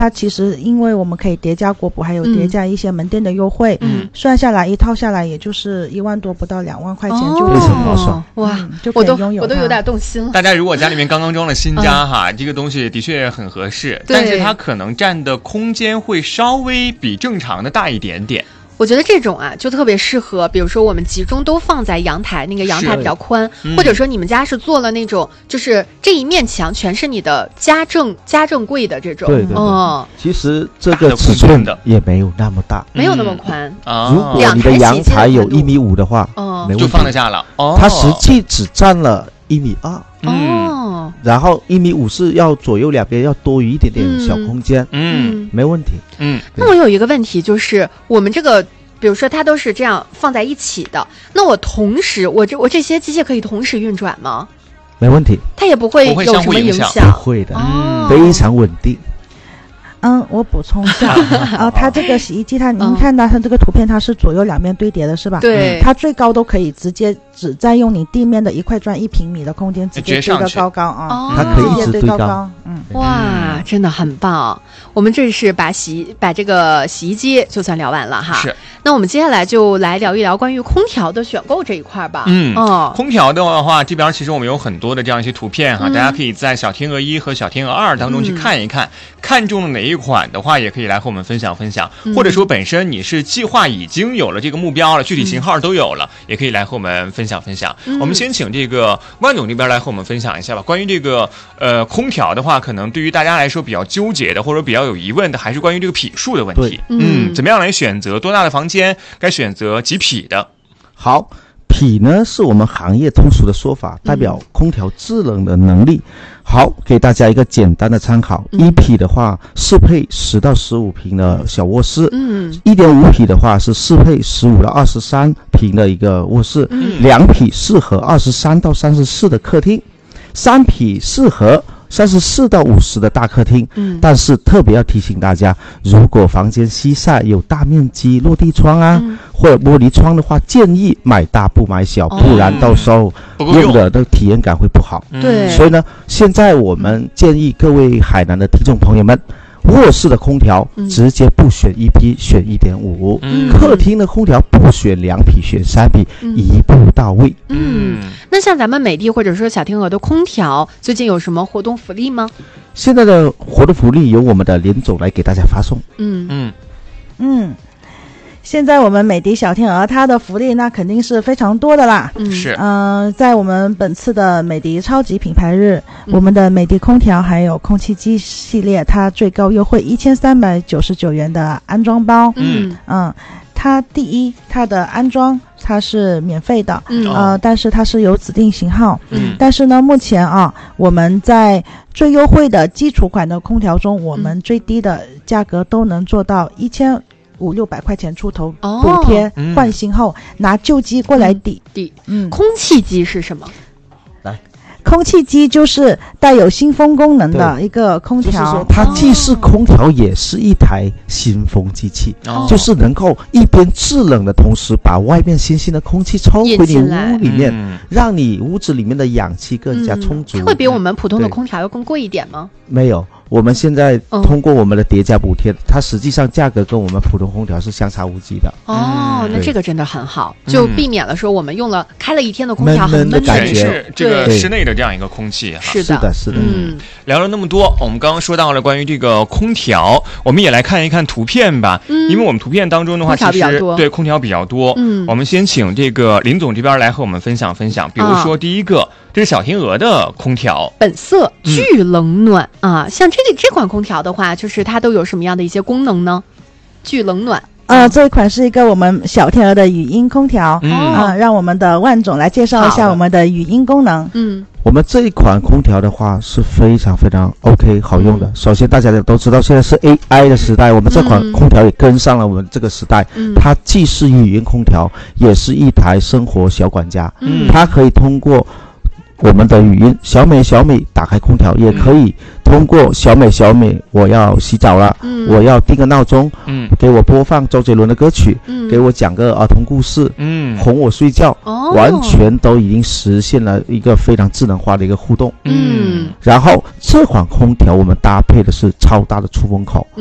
它其实因为我们可以叠加国补，还有叠加一些门店的优惠，算下来一套下来也就是1万多不到2万块钱就非常划算。 哇， 就可以拥有我都有点动心了。 大家如果家里面刚刚装了新家哈，这个东西的确很合适，但是它可能占的空间会稍微比正常的大一点点。 我觉得这种啊，就特别适合，比如说我们集中都放在阳台，那个阳台比较宽，或者说你们家是做了那种，就是这一面墙全是你的家政柜的这种。 对对对。其实这个尺寸也没有那么大， 没有那么宽。 如果你的阳台有1.5米的话，没问题， 就放得下了。 它实际只占了1.2米。然后1.5米是要左右两边要多余一点点小空间，没问题。 那我有一个问题，就是我们这个，比如说它都是这样放在一起的，那我同时我这些机械可以同时运转吗？ 没问题， 它也不会有什么影响， 不会的，非常稳定。 我补充一下它这个洗衣机您看到它这个图片，它是左右两边堆叠的是吧？ 对， 它最高都可以直接只占用你地面的1块砖1平米的空间，直接堆得高高啊， 它可以一直堆高。 哇，真的很棒！我们这是把这个洗衣机就算聊完了哈。 是。 那我们接下来就来聊一聊关于空调的选购这一块吧。 空调的话，这边其实我们有很多的这样一些图片哈，大家可以在小天鹅1和小天鹅2当中去看一看，看中了哪一款的话，也可以来和我们分享分享，或者说本身你是计划已经有了这个目标了，具体型号都有了，也可以来和我们分享分享。我们先请这个万总这边来和我们分享一下吧。关于这个空调的话，可能对于大家来说比较纠结的或者比较有疑问的，还是关于这个匹数的问题。怎么样来选择多大的房间，该选择几匹的？ 好，匹呢是我们行业通俗的说法，代表空调制冷的能力。好，给大家一个简单的参考，1匹的话适配10到15平的小卧室，1.5匹的话是适配15到23平的一个卧室，2匹适合23到34的客厅，3匹适合34到50的大客厅。但是特别要提醒大家，如果房间西晒有大面积落地窗或者玻璃窗的话，建议买大不买小，不然到时候用的体验感会不好。 对， 所以呢，现在我们建议各位海南的听众朋友们，卧室的空调直接不选1匹，选1.5。客厅的空调不选2匹，选3匹，一步到位。 那像咱们美的或者说小天鹅的空调，最近有什么活动福利吗？ 现在的活动福利由我们的连总来给大家发送。 现在我们美的小天鹅它的福利那肯定是非常多的啦。在我们本次的美的超级品牌日，我们的美的空调还有空气机系列，它最高优惠1399元的安装包。它第一，它的安装它是免费的，但是它是有指定型号。但是呢，目前我们在最优惠的基础款的空调中，我们最低的价格都能做到1500-600块钱出头补贴，换新后拿旧机过来抵。 空气机是什么？ 空气机就是带有新风功能的一个空调， 就是说它既是空调也是一台新风机器，就是能够一边制冷的同时把外面新鲜的空气抽回你屋里面，让你屋子里面的氧气更加充足。 它会比我们普通的空调要更贵一点吗？ 没有，我们现在通过我们的叠加补贴，它实际上价格跟我们普通空调是相差无几的。 那这个真的很好，就避免了说我们开了一天的空调很闷的感觉， 是这个室内的这样一个空气。 是的。 聊了那么多，我们刚刚说到了关于这个空调，我们也来看一看图片吧。因为我们图片当中的话，其实对空调比较多。我们先请这个林总这边来和我们分享分享。比如说第一个，这是小天鹅的空调， 本色巨冷暖像这款空调的话，就是它都有什么样的一些功能呢？巨冷暖。 这一款是一个我们小天鹅的语音空调。让我们的万总来介绍一下我们的语音功能。 我们这一款空调的话是非常非常 OK 好用的。首先大家都知道现在是 AI 的时代，我们这款空调也跟上了我们这个时代。它既是语音空调，也是一台生活小管家。它可以通过我们的语音，小美小美打开空调，也可以通过小美小美我要洗澡了，我要定个闹钟，给我播放周杰伦的歌曲，给我讲个儿童故事，哄我睡觉，完全都已经实现了一个非常智能化的一个互动。然后这款空调我们搭配的是超大的出风口，